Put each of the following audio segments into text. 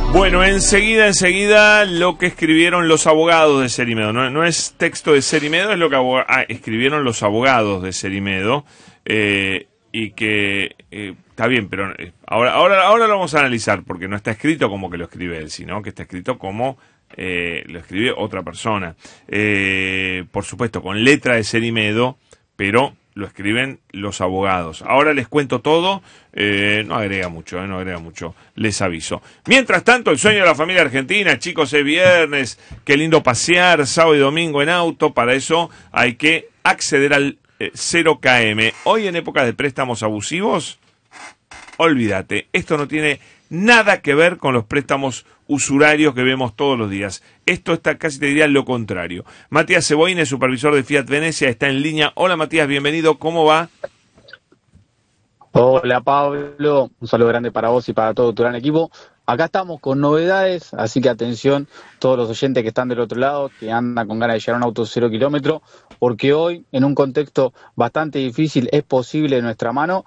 Bueno, enseguida lo que escribieron los abogados de Cerimedo. No es texto de Cerimedo, es lo que escribieron los abogados de Cerimedo. Y que está bien, pero ahora lo vamos a analizar, porque no está escrito como que lo escribe él, sino que está escrito como lo escribe otra persona. Por supuesto, con letra de Cerimedo, pero lo escriben los abogados. Ahora les cuento todo, no agrega mucho, les aviso. Mientras tanto, el sueño de la familia argentina, chicos, es viernes, qué lindo pasear sábado y domingo en auto. Para eso hay que acceder al 0KM. Hoy, en época de préstamos abusivos, olvídate, esto no tiene nada que ver con los préstamos usurarios que vemos todos los días. Esto está, casi te diría, lo contrario. Matías Seboine, supervisor de Fiat Venecia, está en línea. Hola Matías, bienvenido, ¿cómo va? Hola Pablo, un saludo grande para vos y para todo tu gran equipo. Acá estamos con novedades, así que atención todos los oyentes que están del otro lado, que andan con ganas de llevar un auto 0 kilómetro, porque hoy, en un contexto bastante difícil, es posible en nuestra mano,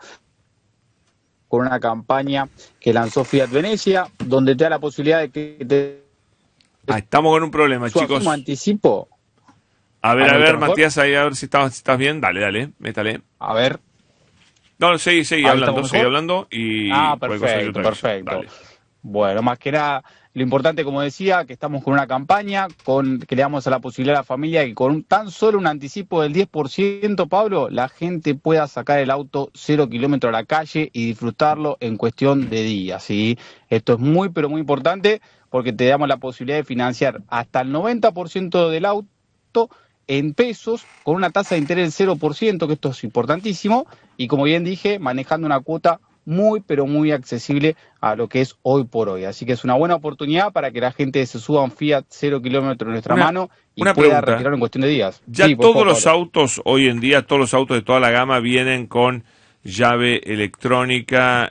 con una campaña que lanzó Fiat Venecia, donde te da la posibilidad de que te... estamos con un problema, chicos. ¿Un anticipo? A ver, Matías, ahí a ver si estás bien. Dale, métale. A ver. No, seguí hablando y... perfecto. Dale. Bueno, más que nada, lo importante, como decía, que estamos con una campaña que le damos a la posibilidad a la familia que con tan solo un anticipo del 10%, Pablo, la gente pueda sacar el auto 0 kilómetro a la calle y disfrutarlo en cuestión de días, ¿sí? Esto es muy, pero muy importante porque te damos la posibilidad de financiar hasta el 90% del auto en pesos con una tasa de interés del 0%, que esto es importantísimo, y como bien dije, manejando una cuota muy, pero muy accesible a lo que es hoy por hoy. Así que es una buena oportunidad para que la gente se suba a un Fiat 0 kilómetro en nuestra mano y pueda retirarlo en cuestión de días. Ya sí, todos los autos, hoy en día, todos los autos de toda la gama vienen con llave electrónica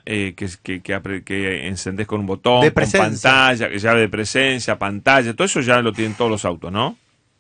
que encendés con un botón, con pantalla, llave de presencia, pantalla, todo eso ya lo tienen todos los autos, ¿no?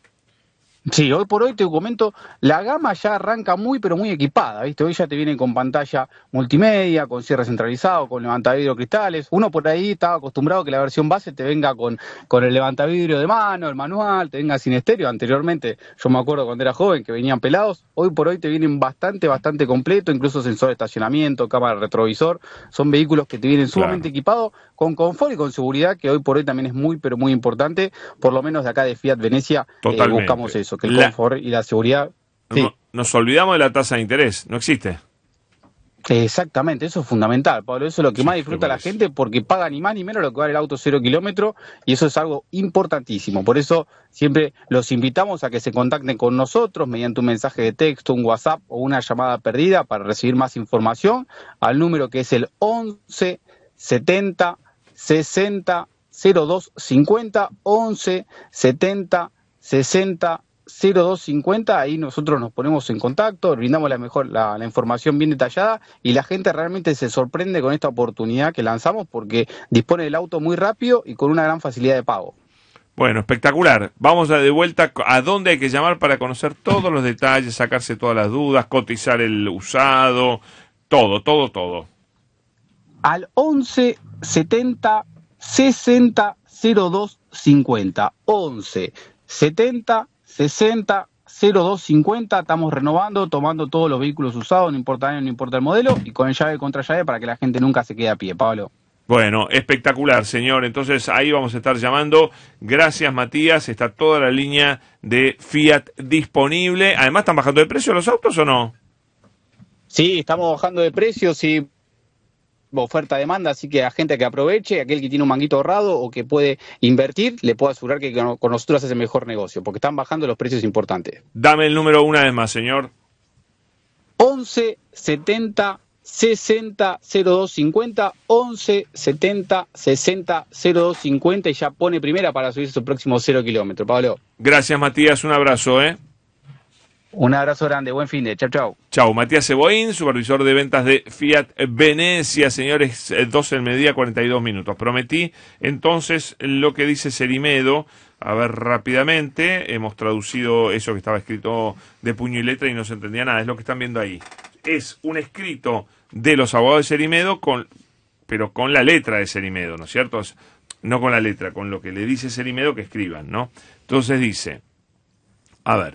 Sí, hoy por hoy te comento, la gama ya arranca muy, pero muy equipada, ¿viste? Hoy ya te vienen con pantalla multimedia, con cierre centralizado, con levantavidrio cristales. Uno por ahí estaba acostumbrado a que la versión base te venga con el levantavidrio de mano, el manual, te venga sin estéreo. Anteriormente, yo me acuerdo cuando era joven que venían pelados. Hoy por hoy te vienen bastante completo, incluso sensor de estacionamiento, cámara retrovisor. Son vehículos que te vienen sumamente equipados, con confort y con seguridad, que hoy por hoy también es muy, pero muy importante. Por lo menos de acá de Fiat Venecia buscamos eso. Que el confort y la seguridad... Sí. Nos olvidamos de la tasa de interés, no existe. Exactamente, eso es fundamental, Pablo. Eso es lo que más disfruta la gente, porque paga ni más ni menos lo que vale el auto 0 kilómetro, y eso es algo importantísimo. Por eso siempre los invitamos a que se contacten con nosotros mediante un mensaje de texto, un WhatsApp o una llamada perdida para recibir más información al número que es el 11 70 60 02 50, 11 70 60 0250, ahí nosotros nos ponemos en contacto, brindamos la información bien detallada, y la gente realmente se sorprende con esta oportunidad que lanzamos porque dispone del auto muy rápido y con una gran facilidad de pago. Bueno, espectacular. Vamos de vuelta a dónde hay que llamar para conocer todos los detalles, sacarse todas las dudas, cotizar el usado, todo. Al 11 70 60 02 50, 11 70 60 02 50, estamos renovando, tomando todos los vehículos usados, no importa el año, no importa el modelo, y con llave contra llave para que la gente nunca se quede a pie, Pablo. Bueno, espectacular, señor. Entonces ahí vamos a estar llamando. Gracias, Matías. Está toda la línea de Fiat disponible. Además, ¿están bajando de precio los autos o no? Sí, estamos bajando de precio, sí. Oferta-demanda, así que a gente que aproveche, aquel que tiene un manguito ahorrado o que puede invertir, le puedo asegurar que con nosotros hace mejor negocio, porque están bajando los precios importantes. Dame el número una vez más, señor. 11 70 60 02 50, 11 70 60 02 50, y ya pone primera para subir su próximo 0 kilómetro, Pablo. Gracias, Matías, un abrazo, Un abrazo grande, buen fin de, chau. Chau, Matías Seboín, supervisor de ventas de Fiat Venecia, señores, 12 del mediodía, 42 minutos. Prometí entonces lo que dice Cerimedo. A ver, rápidamente, hemos traducido eso que estaba escrito de puño y letra y no se entendía nada, es lo que están viendo ahí. Es un escrito de los abogados de Cerimedo, pero con la letra de Cerimedo, ¿no es cierto? no con la letra, con lo que le dice Cerimedo que escriban, ¿no? Entonces dice, a ver,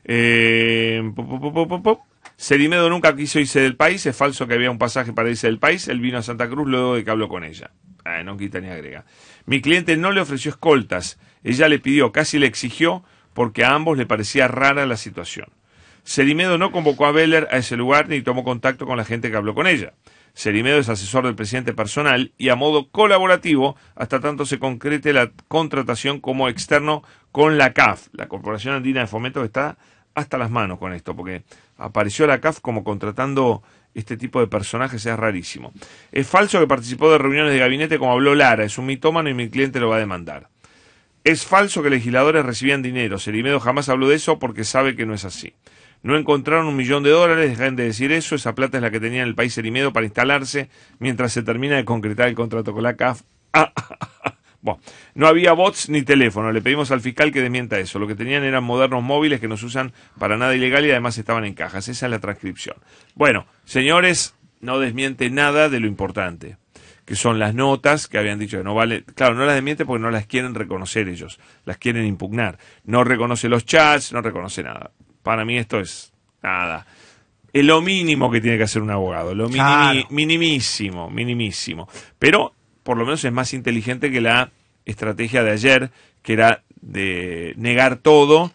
Cerimedo nunca quiso irse del país, es falso que había un pasaje para irse del país, él vino a Santa Cruz luego de que habló con ella. No quita ni agrega. Mi cliente no le ofreció escoltas, ella le pidió, casi le exigió, porque a ambos le parecía rara la situación. Cerimedo no convocó a Beller a ese lugar ni tomó contacto con la gente que habló con ella. Cerimedo es asesor del presidente personal y a modo colaborativo hasta tanto se concrete la contratación como externo con la CAF, la Corporación Andina de Fomento, que está hasta las manos con esto, porque apareció la CAF como contratando este tipo de personajes, es rarísimo. Es falso que participó de reuniones de gabinete como habló Lara, es un mitómano y mi cliente lo va a demandar. Es falso que legisladores recibían dinero, Cerimedo jamás habló de eso porque sabe que no es así. No encontraron $1.000.000, dejen de decir eso, esa plata es la que tenía en el país Cerimedo para instalarse mientras se termina de concretar el contrato con la CAF. Bueno, no había bots ni teléfono, le pedimos al fiscal que desmienta eso, lo que tenían eran modernos móviles que no se usan para nada ilegal y además estaban en cajas, esa es la transcripción. Bueno, señores, no desmiente nada de lo importante, que son las notas que habían dicho que no vale, claro, no las desmiente porque no las quieren reconocer ellos, las quieren impugnar, no reconoce los chats, no reconoce nada. Para mí esto es nada. Es lo mínimo que tiene que hacer un abogado, lo minimísimo. Pero por lo menos es más inteligente que la estrategia de ayer, que era de negar todo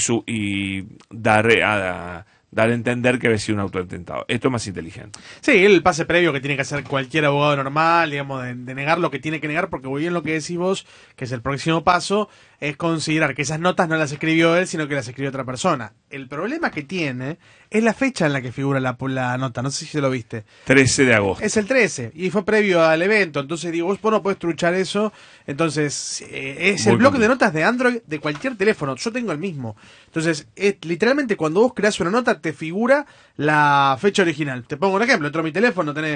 y dar a entender que había sido un autoatentado. Esto es más inteligente. Sí, el pase previo que tiene que hacer cualquier abogado normal, digamos, de negar lo que tiene que negar, porque muy bien lo que decís vos, que es el próximo paso, es considerar que esas notas no las escribió él, sino que las escribió otra persona. El problema que tiene es la fecha en la que figura la nota, no sé si lo viste. 13 de agosto. Es el 13, y fue previo al evento, entonces digo, vos no podés truchar eso, entonces es el bloque de notas de Android de cualquier teléfono, yo tengo el mismo. Entonces, literalmente cuando vos creás una nota, te figura la fecha original. Te pongo un ejemplo, entro a mi teléfono, tenés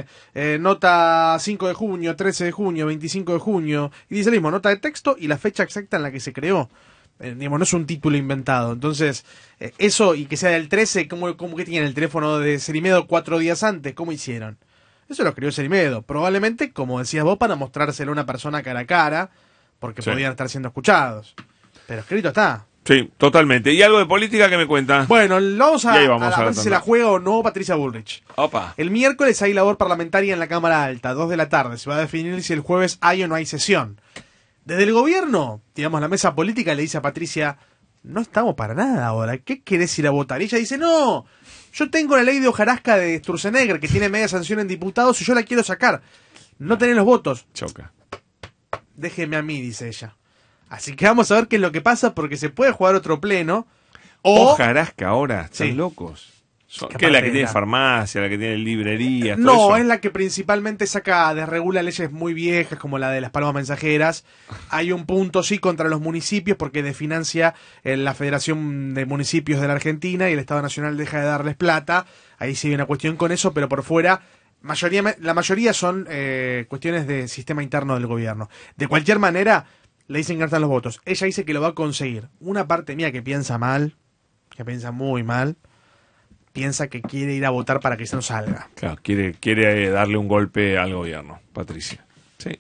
nota 5 de junio, 13 de junio, 25 de junio, y dice lo mismo, nota de texto y la fecha exacta en la que se creó. Digamos, no es un título inventado. Entonces, eso, y que sea del 13, ¿cómo que tienen el teléfono de Cerimedo 4 días antes? ¿Cómo hicieron? Eso lo escribió Cerimedo. Probablemente, como decías vos, para mostrárselo a una persona cara a cara, porque podían estar siendo escuchados. Pero escrito está. Sí, totalmente. ¿Y algo de política que me cuenta? Bueno, vamos a ver si se la la juega o no Patricia Bullrich. Opa. El miércoles hay labor parlamentaria en la Cámara Alta, 2 de la tarde. Se va a definir si el jueves hay o no hay sesión. Desde el gobierno, digamos, la mesa política le dice a Patricia, no estamos para nada ahora, ¿qué querés ir a votar? Y ella dice, no, yo tengo la ley de hojarasca de Sturzenegger, que tiene media sanción en diputados, y yo la quiero sacar. No tenés los votos. Choca. Déjeme a mí, dice ella. Así que vamos a ver qué es lo que pasa, porque se puede jugar otro pleno. O hojarasca ahora, están locos. ¿Qué es la que tiene farmacia, la que tiene librerías? No, todo eso? es la que principalmente desregula leyes muy viejas, como la de las palmas mensajeras. Hay un punto, sí, contra los municipios, porque desfinancia la Federación de Municipios de la Argentina y el Estado Nacional deja de darles plata. Ahí sí hay una cuestión con eso, pero por fuera, la mayoría son cuestiones de sistema interno del gobierno. De cualquier manera, le dicen que están los votos. Ella dice que lo va a conseguir. Una parte mía que piensa mal, que piensa muy mal, piensa que quiere ir a votar para que eso no salga. Claro, quiere darle un golpe al gobierno, Patricia. Sí.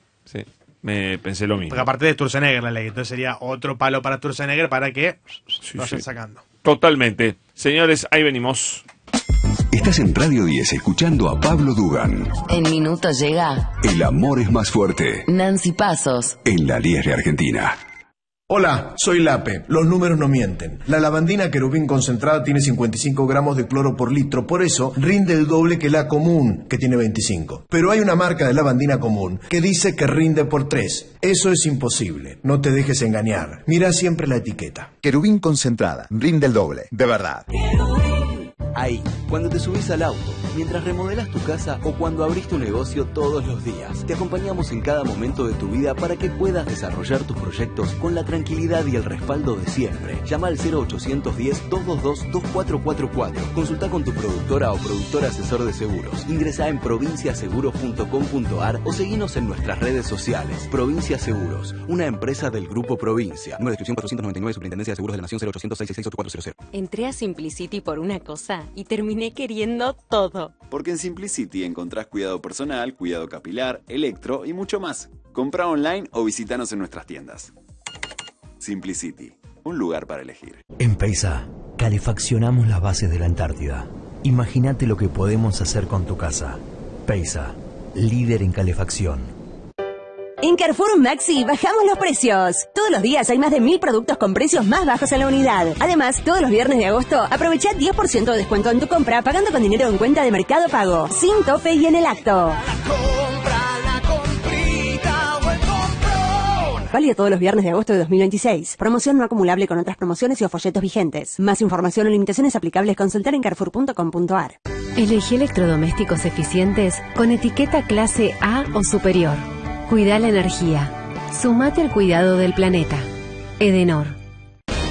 Me pensé lo mismo. Porque aparte de Sturzenegger la ley, entonces sería otro palo para Sturzenegger para que lo vayan sacando. Totalmente. Señores, ahí venimos. Estás en Radio 10 escuchando a Pablo Dugan. En minutos llega El amor es más fuerte. Nancy Pasos. En la Liesre Argentina. Hola, soy Lape. Los números no mienten. La lavandina querubín concentrada tiene 55 gramos de cloro por litro, por eso rinde el doble que la común, que tiene 25. Pero hay una marca de lavandina común que dice que rinde por 3. Eso es imposible. No te dejes engañar. Mira siempre la etiqueta. Querubín concentrada, rinde el doble, de verdad. Ahí, cuando te subís al auto, mientras remodelas tu casa o cuando abrís tu negocio todos los días. Te acompañamos en cada momento de tu vida para que puedas desarrollar tus proyectos con la tranquilidad y el respaldo de siempre. Llama al 0810-222-2444. Consulta con tu productora o productor asesor de seguros. Ingresá en provinciaseguros.com.ar o seguinos en nuestras redes sociales. Provincia Seguros, una empresa del Grupo Provincia. Número de inscripción 499, Superintendencia de Seguros de la Nación, 0800-666-8400. Entré a Simplicity por una cosa y terminé queriendo todo. Porque en Simplicity encontrás cuidado personal, cuidado capilar, electro y mucho más. Comprá online o visítanos en nuestras tiendas. Simplicity, un lugar para elegir. En Peisa, calefaccionamos las bases de la Antártida. Imagínate lo que podemos hacer con tu casa. Peisa, líder en calefacción. En Carrefour Maxi bajamos los precios. Todos los días hay más de 1000 productos con precios más bajos en la unidad. Además, todos los viernes de agosto aprovecha 10% de descuento en tu compra pagando con dinero en cuenta de Mercado Pago, sin tope y en el acto. Válido todos los viernes de agosto de 2026. Promoción no acumulable con otras promociones y o folletos vigentes. Más información o limitaciones aplicables consultar en carrefour.com.ar. Elegí electrodomésticos eficientes con etiqueta clase A o superior. Cuida la energía. Sumate al cuidado del planeta. Edenor.